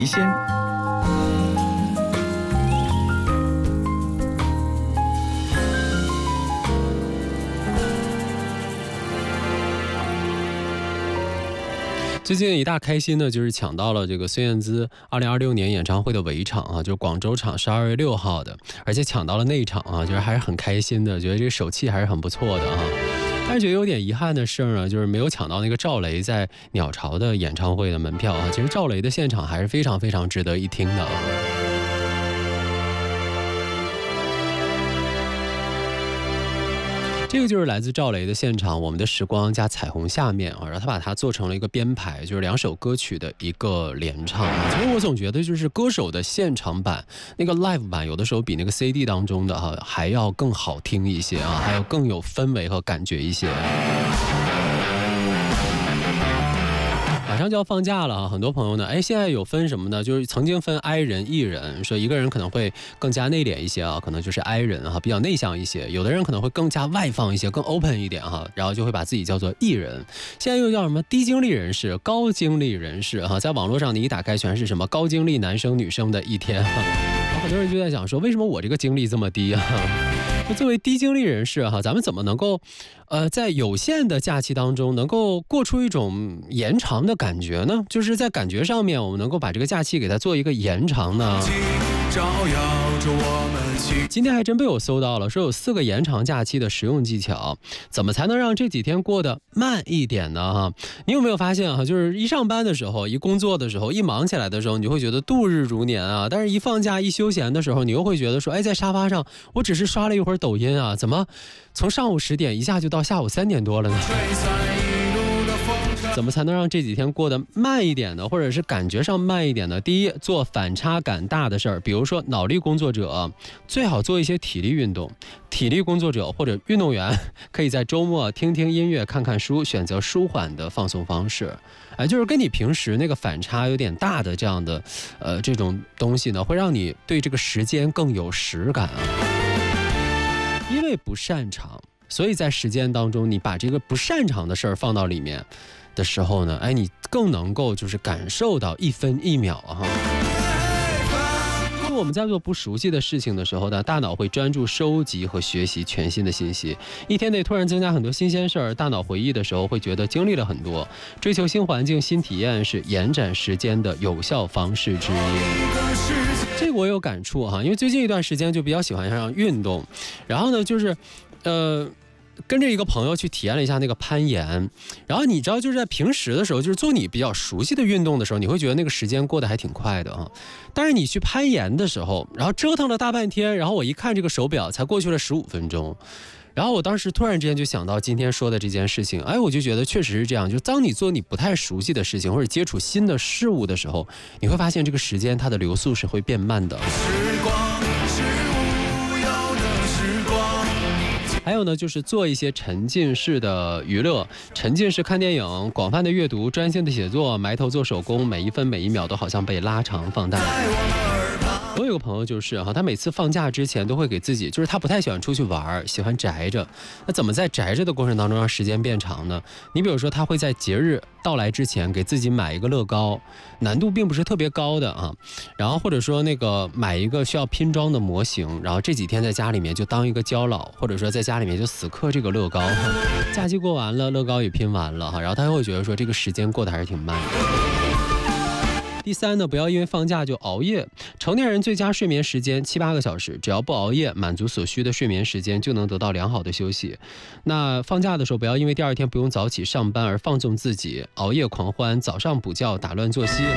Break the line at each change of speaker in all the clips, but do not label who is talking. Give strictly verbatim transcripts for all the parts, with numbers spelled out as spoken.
提先。
最近一大开心呢，就是抢到了这个孙燕姿二零二六年演唱会的尾场啊，就是广州场是二月六号的，而且抢到了内场啊，就是还是很开心的，觉得这个手气还是很不错的啊。但是觉得有点遗憾的事呢，就是没有抢到那个赵雷在鸟巢的演唱会的门票啊。其实赵雷的现场还是非常非常值得一听的啊。这个就是来自赵雷的现场，我们的时光加彩虹下面啊，然后他把它做成了一个编排，就是两首歌曲的一个联唱。其实我总觉得就是歌手的现场版那个 live 版有的时候比那个 C D 当中的哈、啊、还要更好听一些啊，还有更有氛围和感觉一些。马上就要放假了啊，很多朋友呢，哎，现在有分什么呢？就是曾经分 I 人、E 人，说一个人可能会更加内敛一些啊，可能就是 I 人哈，比较内向一些；有的人可能会更加外放一些，更 open 一点哈，然后就会把自己叫做 E 人。现在又叫什么低精力人士、高精力人士哈，在网络上你一打开全是什么高精力男生女生的一天，很多人就在想说，为什么我这个精力这么低啊？作为低精力人士哈，咱们怎么能够，呃，在有限的假期当中，能够过出一种延长的感觉呢？就是在感觉上面，我们能够把这个假期给它做一个延长呢？今天还真被我搜到了，说有四个延长假期的实用技巧，怎么才能让这几天过得慢一点呢？哈，你有没有发现哈，就是一上班的时候，一工作的时候，一忙起来的时候，你就会觉得度日如年啊，但是一放假一休闲的时候，你又会觉得说，哎，在沙发上，我只是刷了一会儿抖音啊，怎么从上午十点一下就到下午三点多了呢？怎么才能让这几天过得慢一点呢？或者是感觉上慢一点呢？第一，做反差感大的事儿，比如说脑力工作者最好做一些体力运动，体力工作者或者运动员可以在周末听听音乐、看看书，选择舒缓的放松方式。哎，就是跟你平时那个反差有点大的这样的，呃，这种东西呢，会让你对这个时间更有实感啊。因为不擅长，所以在时间当中，你把这个不擅长的事儿放到里面的时候呢，哎，你更能够就是感受到一分一秒啊。我们在做不熟悉的事情的时候呢，大脑会专注收集和学习全新的信息。一天内突然增加很多新鲜事儿，大脑回忆的时候会觉得经历了很多。追求新环境、新体验是延展时间的有效方式之一。这个我有感触哈，因为最近一段时间就比较喜欢上运动，然后呢，就是，呃。跟着一个朋友去体验了一下那个攀岩，然后你知道就是在平时的时候，就是做你比较熟悉的运动的时候，你会觉得那个时间过得还挺快的啊。但是你去攀岩的时候，然后折腾了大半天，然后我一看这个手表，才过去了十五分钟。然后我当时突然之间就想到今天说的这件事情，哎，我就觉得确实是这样，就是当你做你不太熟悉的事情或者接触新的事物的时候，你会发现这个时间它的流速是会变慢的。还有呢，就是做一些沉浸式的娱乐，沉浸式看电影，广泛的阅读，专心的写作，埋头做手工，每一分每一秒都好像被拉长放大。我有个朋友就是哈，他每次放假之前都会给自己，就是他不太喜欢出去玩，喜欢宅着。那怎么在宅着的过程当中让时间变长呢？你比如说，他会在节日到来之前给自己买一个乐高，难度并不是特别高的啊。然后或者说那个买一个需要拼装的模型，然后这几天在家里面就当一个胶老，或者说在家里面就死磕这个乐高。假期过完了，乐高也拼完了哈，然后他会觉得说这个时间过得还是挺慢的。第三呢，不要因为放假就熬夜。成年人最佳睡眠时间七八个小时，只要不熬夜，满足所需的睡眠时间，就能得到良好的休息。那放假的时候，不要因为第二天不用早起上班而放纵自己，熬夜狂欢，早上补觉，打乱作息。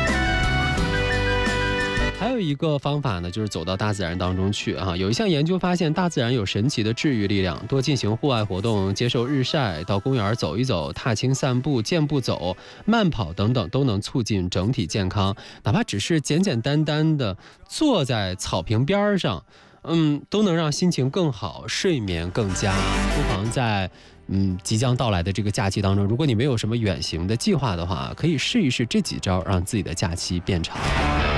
还有一个方法呢，就是走到大自然当中去啊。有一项研究发现，大自然有神奇的治愈力量，多进行户外活动，接受日晒，到公园走一走，踏青散步，健步走，慢跑等等，都能促进整体健康。哪怕只是简简单单的坐在草坪边上，嗯，都能让心情更好，睡眠更佳。不妨在嗯即将到来的这个假期当中，如果你没有什么远行的计划的话，可以试一试这几招，让自己的假期变长。